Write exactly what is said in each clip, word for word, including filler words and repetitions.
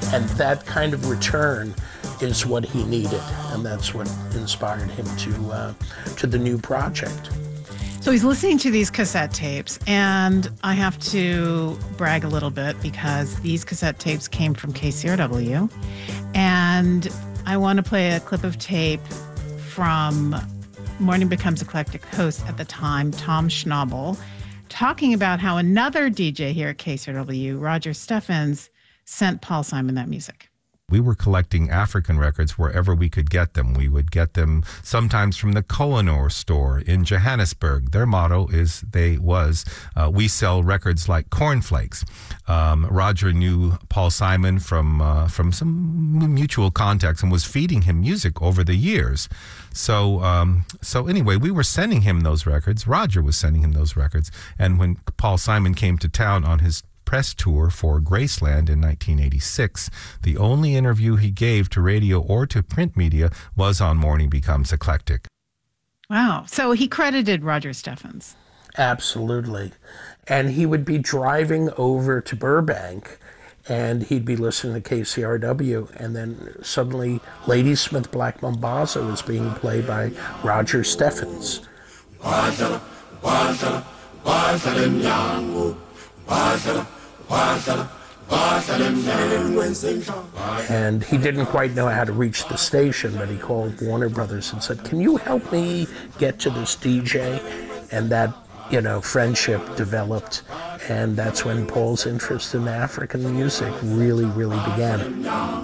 And that kind of return is what he needed, and that's what inspired him to uh, to the new project. So he's listening to these cassette tapes, and I have to brag a little bit because these cassette tapes came from K C R W, and I want to play a clip of tape from Morning Becomes Eclectic host at the time, Tom Schnabel, talking about how another D J here at K C R W, Roger Steffens, sent Paul Simon that music. We were collecting African records wherever we could get them. We would get them sometimes from the Kohinoor store in Johannesburg. Their motto is, they was, uh, we sell records like cornflakes. Um, Roger knew Paul Simon from uh, from some mutual contacts and was feeding him music over the years. So um, so anyway, we were sending him those records. Roger was sending him those records. And when Paul Simon came to town on his press tour for Graceland in nineteen eighty-six, the only interview he gave to radio or to print media was on Morning Becomes Eclectic. Wow. So he credited Roger Steffens. Absolutely. And he would be driving over to Burbank, and he'd be listening to K C R W, and then suddenly Ladysmith Black Mambazo was being played by Roger Steffens. And he didn't quite know how to reach the station, but he called Warner Brothers and said, "Can you help me get to this D J?" And that, you know, friendship developed, and that's when Paul's interest in African music really, really began.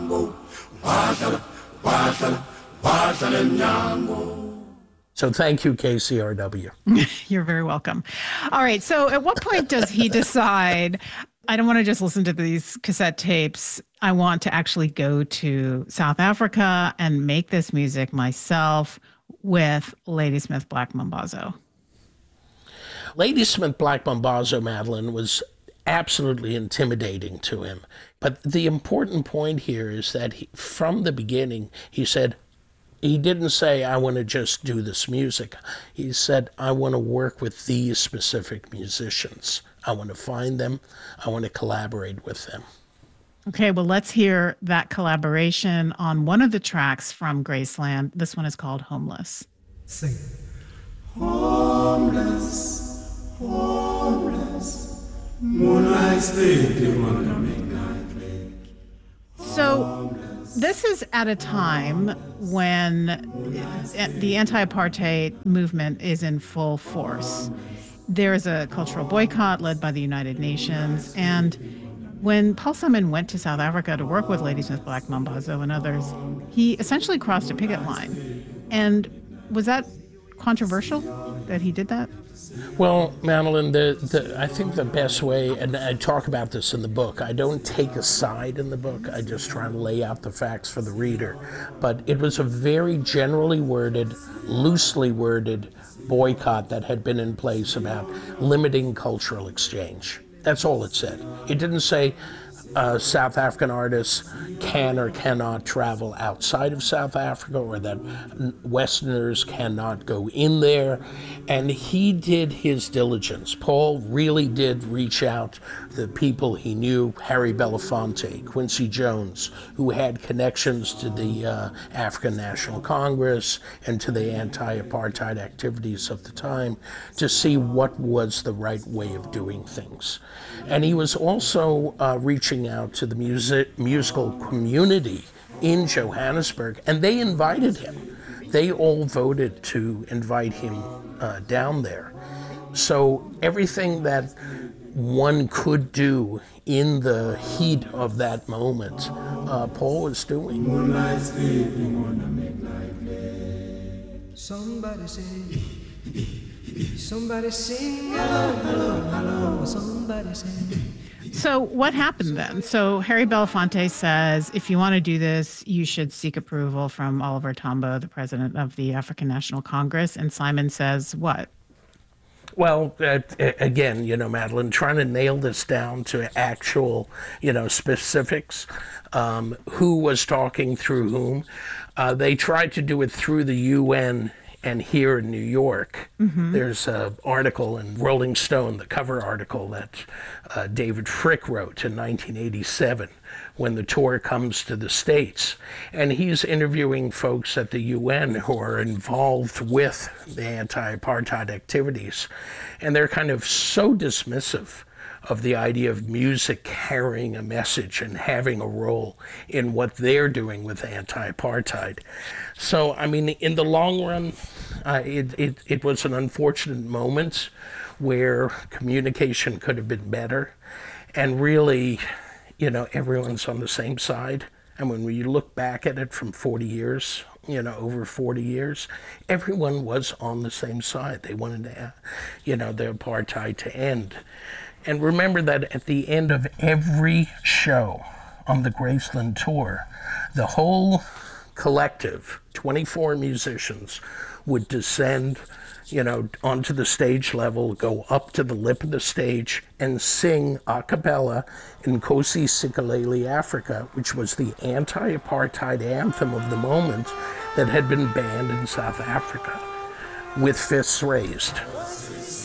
So thank you, K C R W. You're very welcome. All right. So at what point does he decide, I don't want to just listen to these cassette tapes. I want to actually go to South Africa and make this music myself with Ladysmith Black Mambazo? Ladysmith Black Mambazo, Madeline, was absolutely intimidating to him. But the important point here is that he, from the beginning, he said, he didn't say, I want to just do this music. He said, I want to work with these specific musicians. I want to find them. I want to collaborate with them. Okay, well, let's hear that collaboration on one of the tracks from Graceland. This one is called Homeless. Sing. Homeless, homeless, moonlight sleeping on the midnight lake. So this is at a time when the anti-apartheid movement is in full force. There is a cultural boycott led by the United Nations, and when Paul Simon went to South Africa to work with Ladysmith Black Mambazo and others, he essentially crossed a picket line. And was that controversial that he did that? Well, Madeline, the, the, I think the best way, and I talk about this in the book, I don't take a side in the book, I just try to lay out the facts for the reader. But it was a very generally worded, loosely worded boycott that had been in place about limiting cultural exchange. That's all it said. It didn't say uh, South African artists can or cannot travel outside of South Africa, or that Westerners cannot go in there. And he did his diligence. Paul really did reach out to the people he knew, Harry Belafonte, Quincy Jones, who had connections to the uh, African National Congress and to the anti-apartheid activities of the time, to see what was the right way of doing things. And he was also uh, reaching out to the music, musical community in Johannesburg, and they invited him. They all voted to invite him uh, down there. So everything that one could do in the heat of that moment, uh, Paul was doing. Moonlight sleeping on the midnight lake. Somebody sing, somebody sing, hello, hello, hello, somebody sing. So what happened then? So Harry Belafonte says, if you want to do this, you should seek approval from Oliver Tambo, the president of the African National Congress. And Simon says what? Well, uh, again, you know, Madeline, trying to nail this down to actual, you know, specifics, um, who was talking through whom. Uh, they tried to do it through the U N And here in New York, mm-hmm. there's an article in Rolling Stone, the cover article that uh, David Frick wrote in nineteen eighty-seven when the tour comes to the States. And he's interviewing folks at the U N who are involved with the anti-apartheid activities. And they're kind of so dismissive of the idea of music carrying a message and having a role in what they're doing with anti-apartheid. So, I mean, in the long run, uh, it, it, it was an unfortunate moment where communication could have been better. And really, you know, everyone's on the same side. And when you look back at it from forty years, you know, over forty years, everyone was on the same side. They wanted to, you know, the apartheid to end. And remember that at the end of every show on the Graceland tour, the whole collective, twenty-four musicians, would descend, you know, onto the stage level, go up to the lip of the stage, and sing a cappella Nkosi Sikelel' Afrika, which was the anti-apartheid anthem of the moment that had been banned in South Africa, with fists raised.